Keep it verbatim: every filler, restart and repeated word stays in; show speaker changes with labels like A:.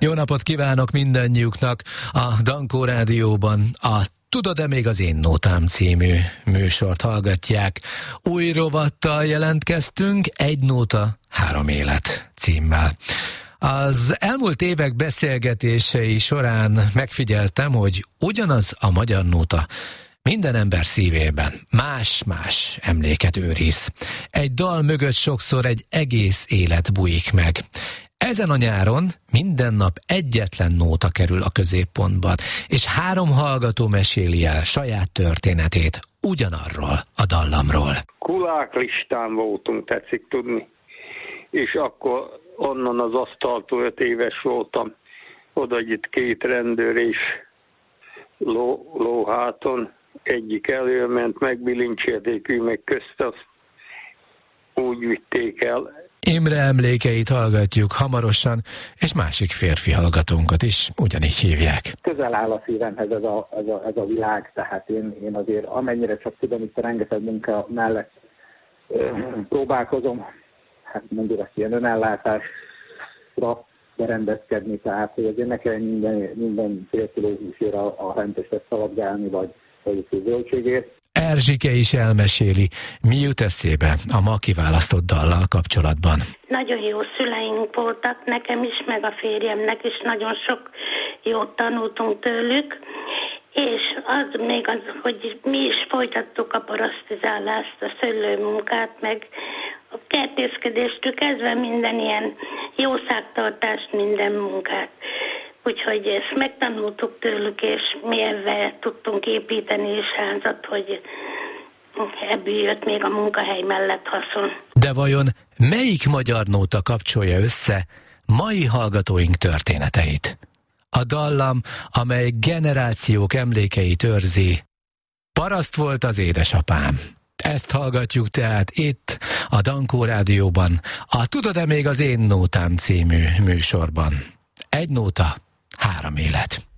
A: Jó napot kívánok mindannyiuknak! A Dankó Rádióban a Tudod-e még az én nótám című műsort hallgatják. Új rovattal jelentkeztünk, Egy nóta, három élet címmel. Az elmúlt évek beszélgetései során megfigyeltem, hogy ugyanaz a magyar nóta minden ember szívében más-más emléket őriz. Egy dal mögött sokszor egy egész élet bújik meg. Ezen a nyáron minden nap egyetlen nóta kerül a középpontba, és három hallgató meséli el saját történetét ugyanarról a dallamról.
B: Kuláklistán voltunk, tetszik tudni, és akkor onnan az asztaltól öt éves voltam, oda itt két rendőr és ló, lóháton, egyik előment, megbilincselték, ő meg közt, azt úgy vitték el.
A: Imre emlékeit hallgatjuk hamarosan, és másik férfi hallgatónkat is ugyanígy hívják.
C: Közel áll a szívemhez ez a, ez a, ez a világ, tehát én, én azért amennyire csak tudom, itt a rengeteg munka mellett ö, próbálkozom, hát mondjuk ezt ilyen önellátásra berendezkedni, tehát hogy azért ne kell minden, minden fél kiló húsért a, a rentestet szaladgálni, vagy vagy zöldségért.
A: Erzsike is elmeséli, mi jut eszébe a ma kiválasztott dallal kapcsolatban.
D: Nagyon jó szüleink voltak, nekem is, meg a férjemnek is, nagyon sok jót tanultunk tőlük, és az még az, hogy mi is folytattuk a parasztizálást, a szőlőmunkát, meg a kertészkedéstől kezdve minden ilyen jószágtartást, minden munkát. Úgyhogy ezt megtanultuk tőlük, és mi ebben tudtunk építeni is házat, hogy ebből jött még a munkahely mellett haszon.
A: De vajon melyik magyar nóta kapcsolja össze mai hallgatóink történeteit? A dallam, amely generációk emlékeit őrzi. Paraszt volt az édesapám. Ezt hallgatjuk tehát itt, a Dankó Rádióban, a Tudod-e még az én nótám című műsorban. Egy nóta, három élet.